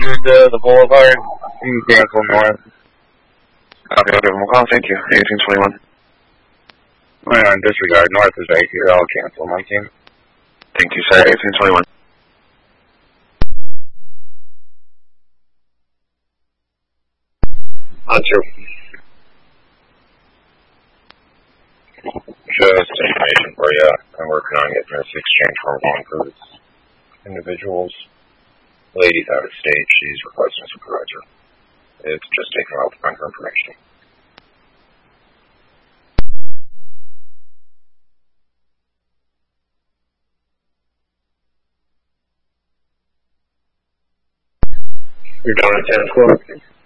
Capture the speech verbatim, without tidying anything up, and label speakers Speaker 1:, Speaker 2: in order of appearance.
Speaker 1: discontinued uh, the Boulevard. You can cancel north.
Speaker 2: Okay, I'll give them a call. Thank you. eighteen twenty-one.
Speaker 1: Well, in disregard, north is right here. I'll cancel my team.
Speaker 2: Thank you, sir. eighteen twenty-one.
Speaker 1: On two.
Speaker 2: Just information for you. I'm working on getting this exchange form going for this individual's lady's out of state. She's requesting a supervisor. It's just taking a while to find her information.
Speaker 1: You're done at ten o'clock.